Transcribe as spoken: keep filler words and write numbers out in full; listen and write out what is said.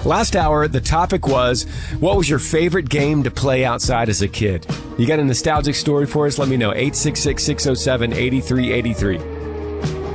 Last hour, the topic was, what was your favorite game to play outside as a kid? You got a nostalgic story for us? Let me know. eight six six, six oh seven, eight three eight three.